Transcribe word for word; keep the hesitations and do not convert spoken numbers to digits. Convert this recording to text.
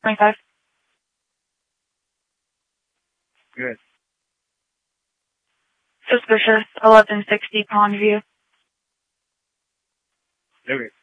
twenty-five. Good. Suspicious. eleven sixty Pond View. Okay.